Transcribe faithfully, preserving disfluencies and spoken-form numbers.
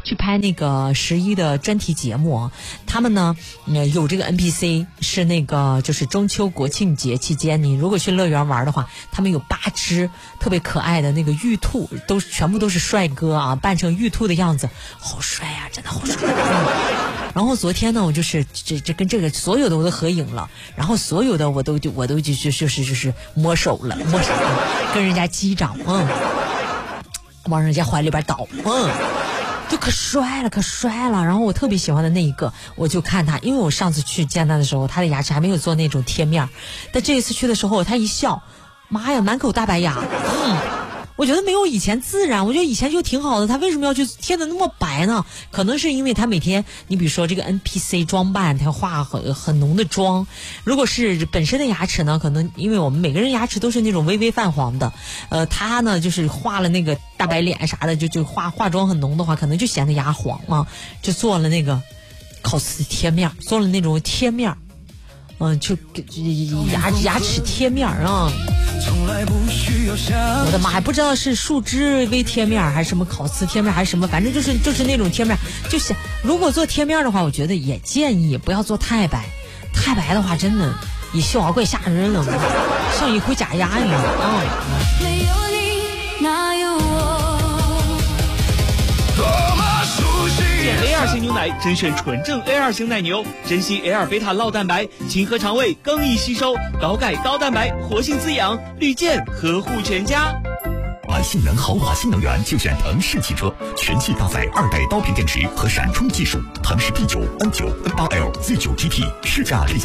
去拍那个十一的专题节目，他们呢、嗯、有这个 N P C 是那个就是中秋国庆节期间，你如果去乐园玩的话，他们有八只特别可爱的那个玉兔，都全部都是帅哥啊，扮成玉兔的样子，好帅呀、啊，真的好帅、啊。然后昨天呢，我就是这这跟这个所有的我都合影了，然后所有的我都就我都就就就是就是摸手了，摸手了，跟人家击掌，嗯，往人家怀里边倒，嗯。就可帅了，可帅了。然后我特别喜欢的那一个，我就看他，因为我上次去见他的时候，他的牙齿还没有做那种贴面，但这一次去的时候，他一笑，妈呀，满口大白牙，嗯，我觉得没有以前自然，我觉得以前就挺好的，他为什么要去贴的那么白呢？可能是因为他每天，你比如说这个 N P C 装扮，他化很很浓的妆，如果是本身的牙齿呢，可能因为我们每个人牙齿都是那种微微泛黄的，呃，他呢就是画了那个大白脸啥的，就就化化妆很浓的话，可能就显得牙黄嘛，就做了那个烤瓷贴面，做了那种贴面，嗯、呃，就牙牙齿贴面啊。我的妈，还不知道是树枝微贴面还是什么烤瓷贴面还是什么，反正就是就是那种贴面。就是如果做贴面的话，我觉得也建议不要做太白，太白的话真的也笑话怪吓人了，像一口假牙一样啊。没有你哪有健 A 二 型牛奶，甄选纯正 A 二 型奶牛，珍惜 A 二 贝塔酪蛋白，亲和肠胃，更易吸收，高钙高蛋白，活性滋养，绿箭呵护全家。 玩性能豪华新能源就选腾势汽车，全系搭载二代刀片电池和闪充技术，腾势 P 九、N 九、N 八 L、Z 九 G T， 市价立